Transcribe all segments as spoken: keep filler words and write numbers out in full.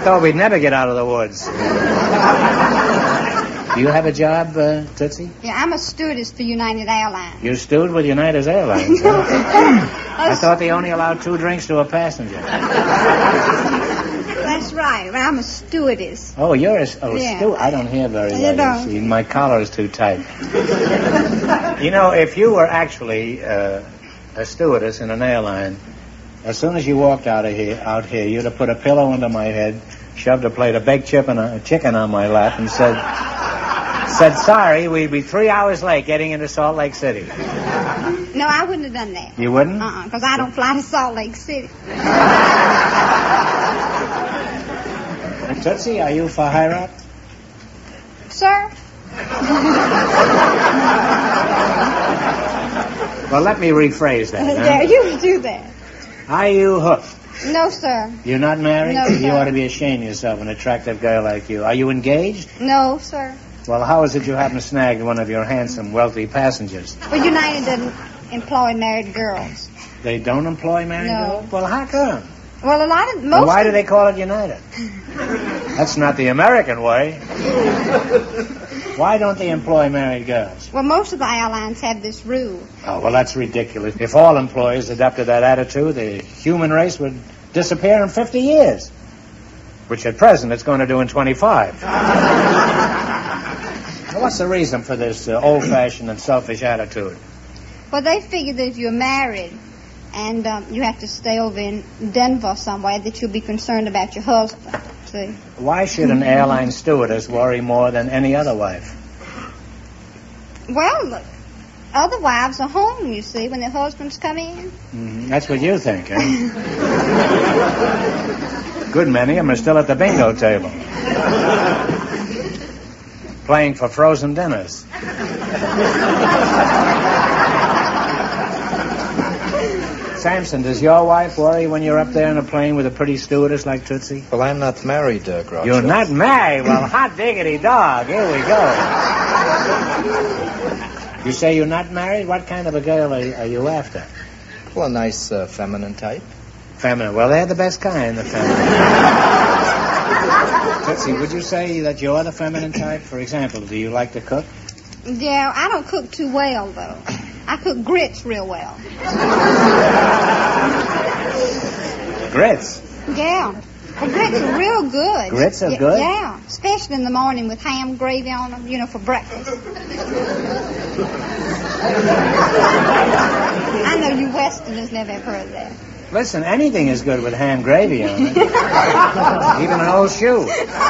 thought we'd never get out of the woods. Do you have a job, uh, Tootsie? Yeah, I'm a stewardess for United Airlines. You stewed with United Airlines, huh? I thought they only allowed two drinks to a passenger. That's right. Well, I'm a stewardess. Oh, you're a oh, Yeah. stew. I don't hear very You well. don't. See, my collar is too tight. You know, if you were actually uh, a stewardess in an airline, as soon as you walked out of here, out here, you'd have put a pillow under my head, shoved a plate of baked chicken, a chicken on my lap, and said, said, sorry, we'd be three hours late getting into Salt Lake City. No, I wouldn't have done that. You wouldn't? Uh-uh, because I don't fly to Salt Lake City. Tootsie, are you for Hirat? Sir? Well, let me rephrase that. Yeah, Huh? you do that. Are you hooked? No, sir. You're not married? No, You sir. ought to be ashamed of yourself, an attractive girl like you. Are you engaged? No, sir. Well, how is it you happen to snag one of your handsome, wealthy passengers? Well, United doesn't employ married girls. They don't employ married No. girls? Well, how come? Well, a lot of... Well, most why of, do they call it United? That's not the American way. Why don't they employ married girls? Well, most of the airlines have this rule. Oh, well, that's ridiculous. If all employees adopted that attitude, the human race would disappear in fifty years. Which at present it's going to do in twenty-five. Now, what's the reason for this uh, old-fashioned and selfish attitude? Well, they figure that if you're married and um, you have to stay over in Denver somewhere, that you'll be concerned about your husband. See? Why should an airline stewardess worry more than any other wife? Well, look, other wives are home, you see, when their husbands come in. Mm-hmm. That's what you think, eh? Good many of them are still at the bingo table. Playing for frozen dinners. Samson, does your wife worry when you're up there in a plane with a pretty stewardess like Tootsie? Well, I'm not married, uh, Groucho. You're not married? Well, hot diggity dog. Here we go. You say you're not married? What kind of a girl are, are you after? Well, a nice uh, feminine type. Feminine. Well, they're the best kind, the feminine. Tootsie, would you say that you're the feminine type? For example, do you like to cook? Yeah, I don't cook too well, though. I cook grits real well. Grits? Yeah. Well, grits are real good. Grits are Y- good? Yeah, especially in the morning with ham gravy on them, you know, for breakfast. I know you Westerners never have heard of that. Listen, anything is good with ham gravy on it. Even an old shoe.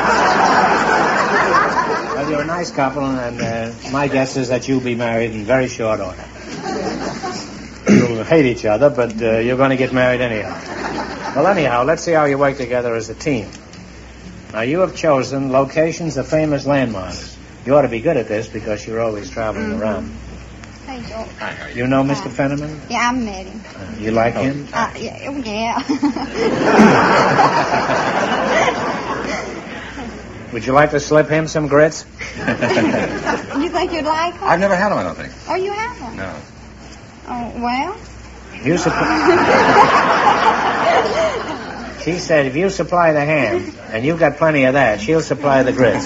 Well, you're a nice couple, and uh, my guess is that you'll be married in very short order. You'll hate each other, but uh, you're going to get married anyhow. Well, anyhow, let's see how you work together as a team. Now, you have chosen locations of famous landmarks. You ought to be good at this because you're always traveling Mm-hmm. around. Hey, George. You know Mister Fenneman? Yeah, I met him. Uh, you like him? Uh, yeah, oh, yeah. Would you like to slip him some grits? You think you'd like him? I've never had them, I don't think. Oh, you haven't? No. Oh, well. You supply... She said if you supply the ham, and you've got plenty of that, she'll supply the grits.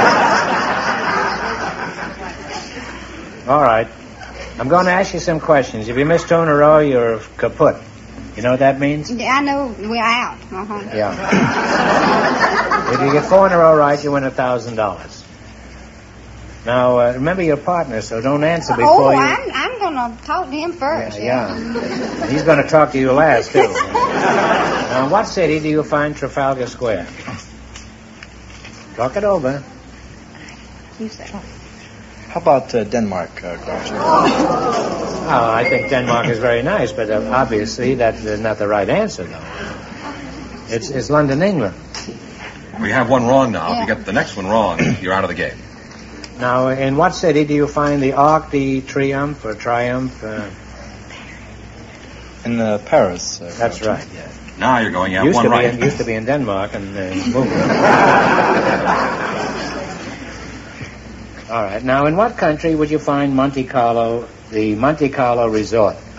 All right. I'm going to ask you some questions. If you miss two in a row, you're kaput. You know what that means? Yeah, I know. We're out. Uh-huh. Yeah. If you get four in a row right, you win a thousand dollars. Now, uh, remember your partner, so don't answer before Oh, you... I'm, I'm going to talk to him first. Yeah, yeah. He's going to talk to you last, too. Now, in what city do you find Trafalgar Square? Talk it over. You say. How about uh, Denmark, uh, Groucho? Oh, I think Denmark is very nice, but uh, obviously that's uh, not the right answer, though. It's, it's London, England. We have one wrong now. Yeah. If you get the next one wrong, you're out of the game. Now, in what city do you find the Arc de Triomphe or Triumph? Uh, In uh, Paris. Uh, that's Groucho. right, yeah. Now you're going. You have Used one to, be right. in, used to be in Denmark and uh, moved. All right. Now, in what country would you find Monte Carlo, the Monte Carlo Resort?